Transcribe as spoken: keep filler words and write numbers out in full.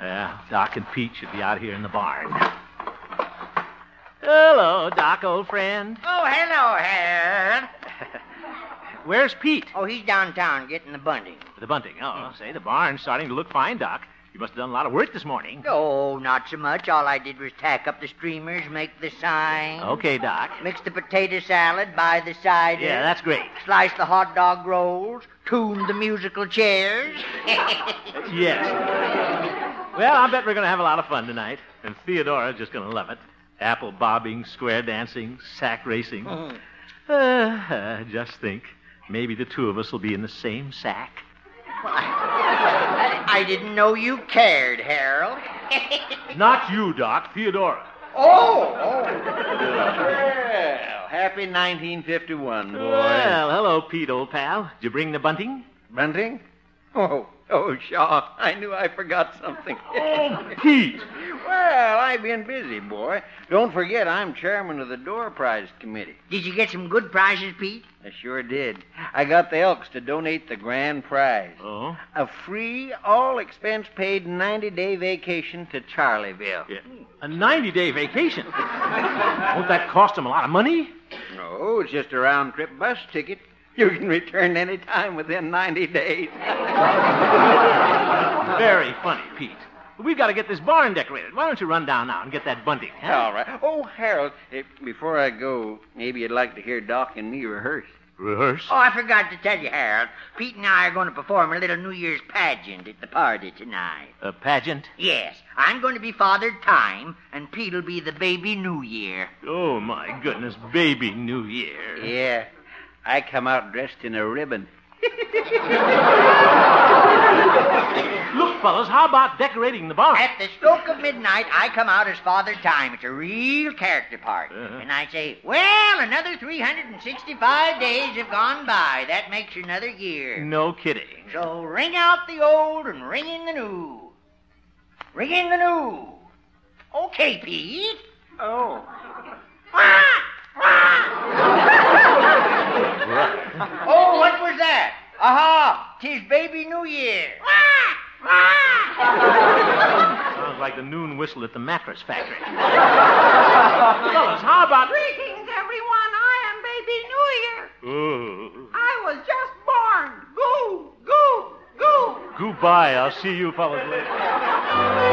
Yeah, Doc and Pete should be out here in the barn. Hello, Doc, old friend. Oh, hello, Harold. Where's Pete? Oh, he's downtown getting the bunting. The bunting. Oh, say, the barn's starting to look fine, Doc. You must have done a lot of work this morning. Oh, not so much. All I did was tack up the streamers, make the sign. Okay, Doc. Mix the potato salad, buy the cider. Yeah, that's great. Slice the hot dog rolls, tune the musical chairs. Yes. Well, I bet we're going to have a lot of fun tonight. And Theodora's just going to love it. Apple bobbing, square dancing, sack racing. Mm. Uh, uh, just think. Maybe the two of us will be in the same sack. Well, I, I didn't know you cared, Harold. Not you, Doc. Theodora. Oh, oh. Well, happy nineteen fifty-one, boys. Well, hello, Pete, old pal. Did you bring the bunting? Bunting? Oh, oh, Shaw, I knew I forgot something. Oh, Pete. Well, I've been busy, boy. Don't forget I'm chairman of the Door Prize Committee. Did you get some good prizes, Pete? I sure did. I got the Elks to donate the grand prize. Oh? A free, all-expense-paid ninety-day vacation to Charlieville. Yeah. A ninety-day vacation? Won't that cost him a lot of money? No, it's just a round-trip bus ticket. You can return any time within ninety days. Very funny, Pete. We've got to get this barn decorated. Why don't you run down now and get that bunting? Huh? All right. Oh, Harold, eh, before I go, maybe you'd like to hear Doc and me rehearse. Rehearse? Oh, I forgot to tell you, Harold. Pete and I are going to perform a little New Year's pageant at the party tonight. A pageant? Yes, I'm going to be Father Time, and Pete'll be the baby New Year. Oh, my goodness. Baby New Year. Yeah. I come out dressed in a ribbon. Look, fellas, how about decorating the barn? At the stroke of midnight, I come out as Father Time. It's a real character part. Uh-huh. And I say, well, another three hundred sixty-five days have gone by. That makes another year. No kidding. So ring out the old and ring in the new. Ring in the new. Okay, Pete. Oh. Oh, what was that? Aha! 'Tis baby New Year. Sounds like the noon whistle at the mattress factory. Fellas, how about... Greetings, everyone. I am baby New Year. Oh. I was just born. Goo, goo, goo. Goodbye. I'll see you fellas later.